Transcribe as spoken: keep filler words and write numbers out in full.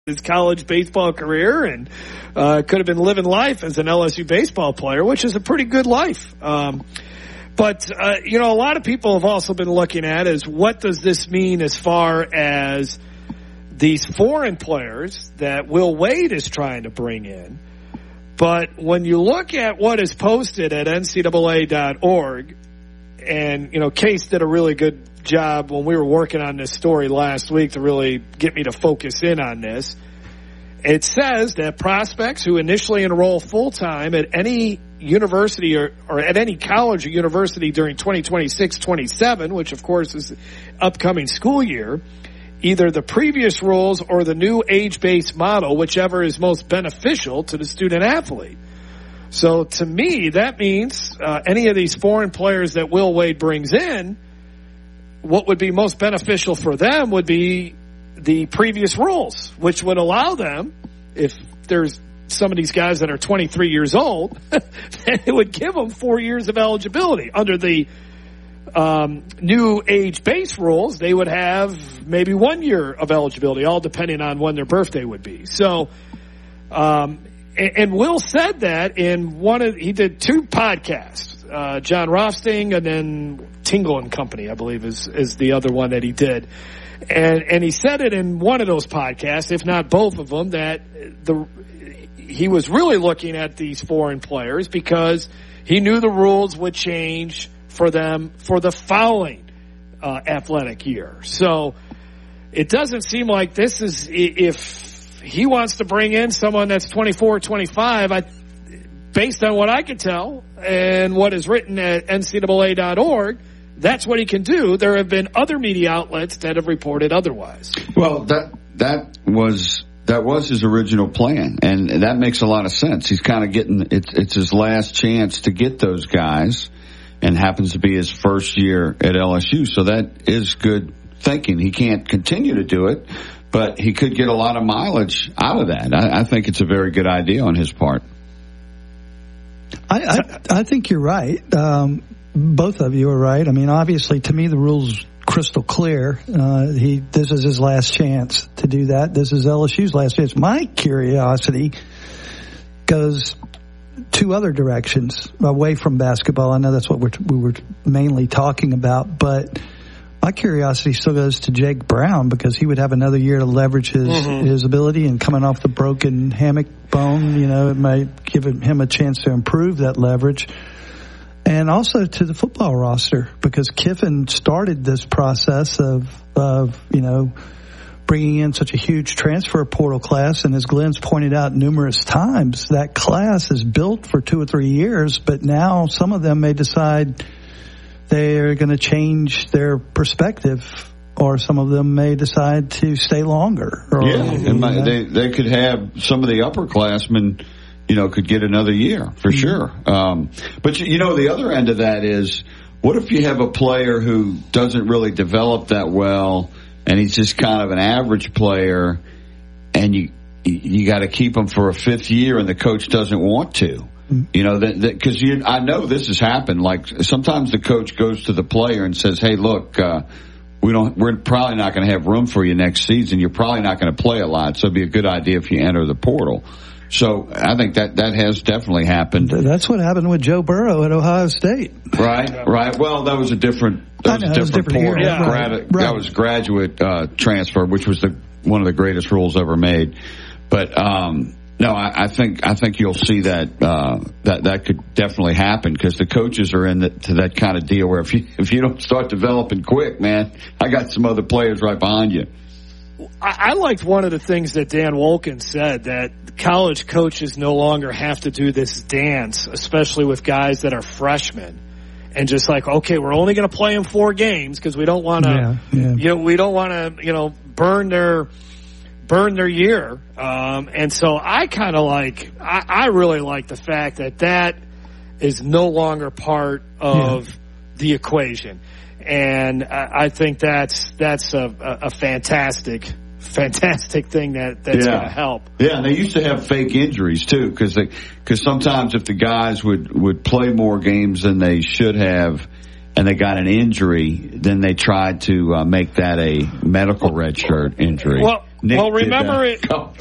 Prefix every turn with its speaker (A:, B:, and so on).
A: his college baseball career and uh, could have been living life as an L S U baseball player, which is a pretty good life. Um, but, uh, you know, a lot of people have also been looking at is what does this mean as far as these foreign players that Will Wade is trying to bring in. But when you look at what is posted at N C double A dot org, and, you know, Case did a really good job when we were working on this story last week to really get me to focus in on this. It says that prospects who initially enroll full-time at any university or, or at any college or university during twenty twenty-six twenty-seven, which of course is the upcoming school year, either the previous rules or the new age-based model, whichever is most beneficial to the student athlete. So to me, that means uh, any of these foreign players that Will Wade brings in, what would be most beneficial for them would be the previous rules, which would allow them, if there's some of these guys that are twenty-three years old, it would give them four years of eligibility. Under the um, new age-based rules, they would have maybe one year of eligibility, all depending on when their birthday would be. So, um, and, and Will said that in one of, he did two podcasts, uh, John Rothstein and then Tingle and Company, I believe is, is the other one that he did. And, and he said it in one of those podcasts, if not both of them, that the, he was really looking at these foreign players because he knew the rules would change for them for the following uh, athletic year. So it doesn't seem like this is, if he wants to bring in someone that's twenty-four, twenty-five, I, based on what I can tell and what is written at N C double A dot org, that's what he can do. There have been other media outlets that have reported otherwise.
B: Well, that that was that was his original plan, and that makes a lot of sense. He's kind of getting it's it's his last chance to get those guys, and happens to be his first year at L S U. So that is good thinking. He can't continue to do it, but he could get a lot of mileage out of that. I, I think it's a very good idea on his part.
C: I I, I think you're right. Um, Both of you are right. I mean, obviously, to me, the rule's crystal clear. Uh, he, this is his last chance to do that. This is L S U's last chance. My curiosity goes two other directions away from basketball. I know that's what we're, we were mainly talking about, but my curiosity still goes to Jake Brown because he would have another year to leverage his, mm-hmm. his ability, and coming off the broken hammock bone, you know, it might give him a chance to improve that leverage. And also to the football roster, because Kiffin started this process of, of, you know, bringing in such a huge transfer portal class. And as Glenn's pointed out numerous times, that class is built for two or three years, but now some of them may decide they're going to change their perspective, or some of them may decide to stay longer. Or,
B: yeah, and my, they, they could have some of the upperclassmen, you know, could get another year for sure. Um, but, you know, the other end of that is, what if you have a player who doesn't really develop that well, and he's just kind of an average player, and you you got to keep him for a fifth year, and the coach doesn't want to? You know, that because you, I know this has happened. Like, sometimes the coach goes to the player and says, "Hey, look, uh, we don't. We're probably not going to have room for you next season. You're probably not going to play a lot, so it'd be a good idea if you enter the portal." So I think that, that has definitely happened.
C: That's what happened with Joe Burrow at Ohio State.
B: Right, right. Well, that was a different, that was know, a different, different portal. Yeah. Grad, right. That was graduate uh, transfer, which was the one of the greatest rules ever made. But um, no, I, I think I think you'll see that uh, that that could definitely happen, because the coaches are in the, to that kind of deal where if you if you don't start developing quick, man, I got some other players right behind you.
A: I liked one of the things that Dan Wolken said, that college coaches no longer have to do this dance, especially with guys that are freshmen, and just like, okay, we're only going to play them four games because we don't want to, yeah, yeah. you know, we don't want to, you know, burn their burn their year. Um, and so I kind of like, I, I really like the fact that that is no longer part of yeah. the equation. And I think that's that's a, a fantastic, fantastic thing that, that's
B: yeah.
A: going to help.
B: Yeah, and they used to have fake injuries, too, because because sometimes if the guys would, would play more games than they should have and they got an injury, then they tried to uh, make that a medical redshirt injury.
A: Well,
B: Nick
A: well, remember
B: did
A: it.